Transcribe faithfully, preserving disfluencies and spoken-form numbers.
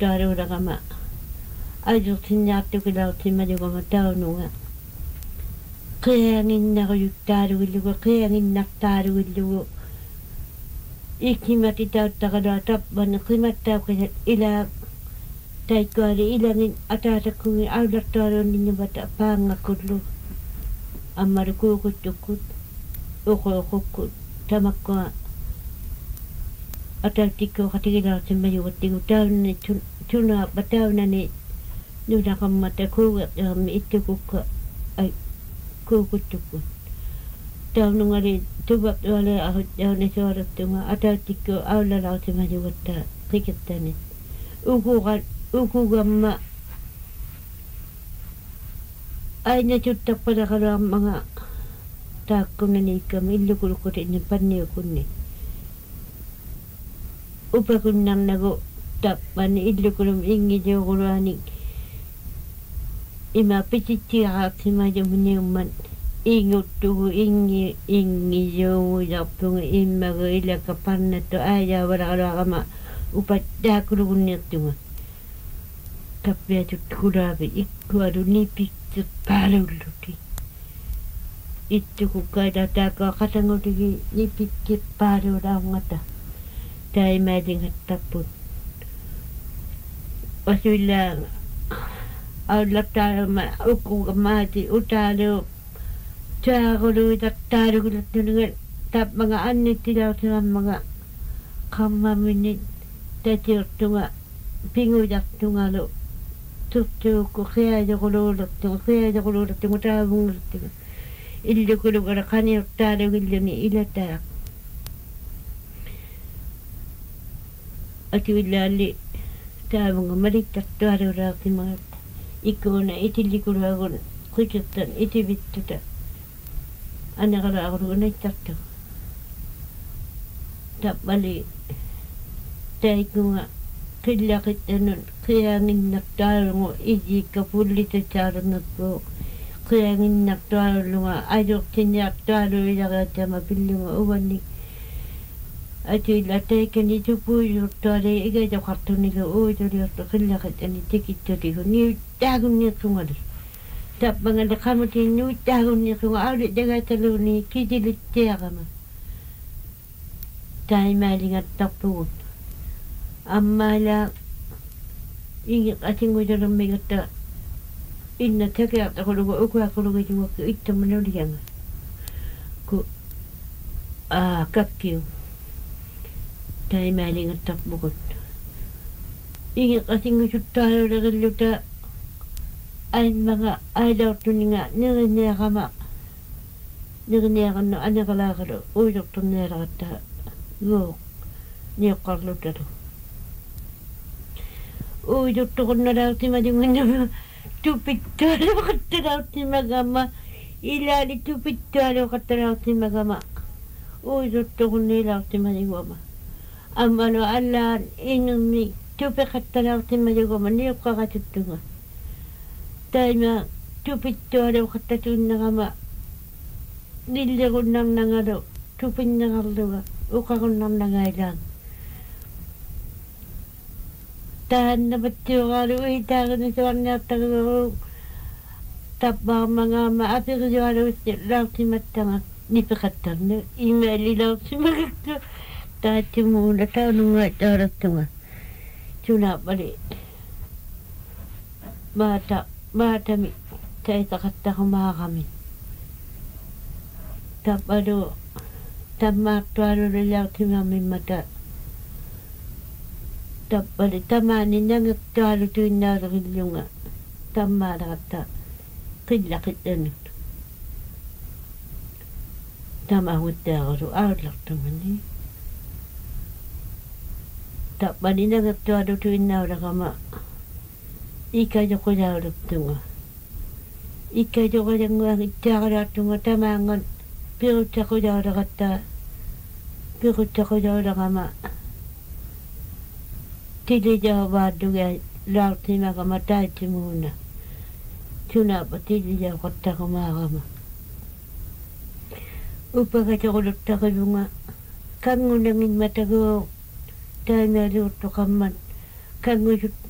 taruuragama ajortinnaartukilaartimajugama taununga qianginnaruyuttaaluillugu qianginnartaaluillugu ikimati tauttaqalua tappani qimattaaqisat ila taikkuali ilangin ataatakkungi aulartaaluunninnuvata paangakkullu ammaru kuukuttukkut uquuqukkut tamakkua atautikku qatigilaartimajuguttigu taunni tunaa pataunani nunaqammata kuugeqqirammi ittukukka ai kuukuttukkut taunungali tupaqtuale ahut taunisuaruttunga atautikku aulalaartimajugutta qikittani ukuqat ukugamma aina tuttappalaqaluammanga taakkunaniikkama illukulukkutinni panniukunni upakunnarnagu tappani illukulum ingijuuquluani ima pitittiaqaaqsimajumniumman inguttugu ingi ingijuugujarpunga immagu ilaka pannattu aajaavalaaqaluaqama upattaakulugunniirtunga tappiatuttukulaapi ikkualu nipittut paalulluti ittukukkaita taakkaa qatangutigi nipikkit paalulaangata taimaalingattapput wasuillaa aullartaaluma ukkugammaati utaalu taaquluitattaalugulattunuga tappanga annittilaartigammaga qammamini tatiortunga pingujartungalu turtuukku qiaajaquluulertunga qiaajaquluulertunga taavungertunga illukulugara qaniortaalugilluni ilataaq atiwillaalli taavunga malittartualuuraartimagat ikkuuna itillikuluagun qikirtan itibittuta anaqalaaqulugunattartu tappali taikkunga qillaqittanun qianginnartaalungu ijikka pullitataarnerpu qianginnartaalunga ajortinniartaaluilariatama pillunga uvannik atuilla taikkani tupuujurtuali igajaqartuniga uutuliortu qillaqitani tikittuligu niuttaagunniirtungalu tappangale qamuti niuttaagunniirtunga auli dagaataluuni kitilittiaqama taimaalingattarpugut ammaala ingi qatingujarummigatta inna takiartaqulugu ukuaqulugijungakku ittamanuliyanga ku aa kakkiu taimaalingattarpugut ingi qatingusuttaalulerilluta ainmaga ailaortuninga niriniaqama niriniaqannu anaqalaaqalu uujorturnialaqatta yuuq niuqqarlutalu uujortuqunnalaartimajungannamu tupittualuqattalaartimagama ilaali tupittualuqattalaartimagama uujortuqunnilaartimajugama ammalu allaan inummi tupiqattalaartimajugama niuqqaqatuttunga taima tupittualuqattatunnaqama nillequnnarnangalu tupinnaqarluga uqaqunnarnagailaang taannapattiuqaalu uitaagunisuarniartagugu tappaarmangaama apiriualuussi laartimattanga nipiqattarnu imaalilaartimagakku taattimuuna taununga taarattunga tunaapali maata maatami taitaqattaqumaaqami tappalu tammaartualulillartimamimmata tappali tamaani nangirtualu tuinnaalerillunga tammaalaqatta qillaqittanut tamahuttaaqalu aullartumani tappali nangirtualu tuinnaulaqama ikajoqulauluptunga ikajoqalanguang ittaaqalaartunga tamaangan piruttaqulaulaqatta piruttaqulaulaqama tilijaavaadduga laartimaqama taitimuuna tunaapa tilijaaqattaqumaaqama upagatoquluttaqilunga kangunangin matagoo taangaluurtuqamman kangusut